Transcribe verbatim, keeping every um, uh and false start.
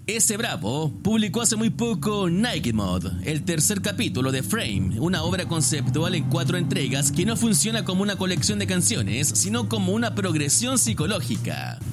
Ese Bravo publicó hace muy poco Naked Mod, el tercer capítulo de Frame, una obra conceptual en cuatro entregas que no funciona como una colección de canciones, sino como una progresión psicológica.